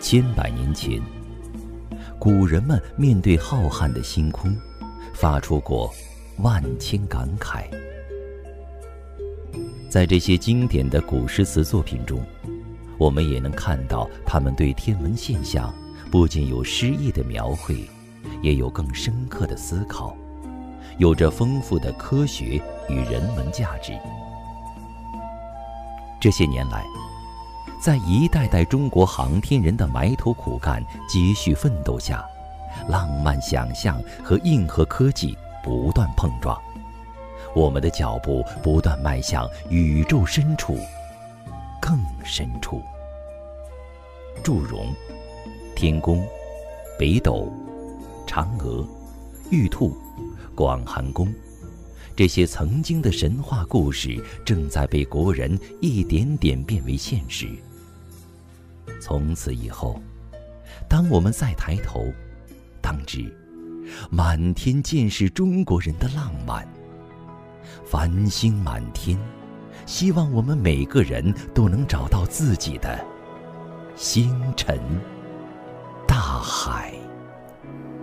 千百年前，古人们面对浩瀚的星空，发出过万千感慨。在这些经典的古诗词作品中，我们也能看到他们对天文现象不仅有诗意的描绘，也有更深刻的思考，有着丰富的科学与人文价值。这些年来，在一代代中国航天人的埋头苦干、接续奋斗下，浪漫想象和硬核科技不断碰撞，我们的脚步不断迈向宇宙深处，更深处。祝融、天宫、北斗、嫦娥、玉兔、广寒宫，这些曾经的神话故事正在被国人一点点变为现实。从此以后，当我们再抬头，当知满天尽是中国人的浪漫。繁星满天，希望我们每个人都能找到自己的星辰大海。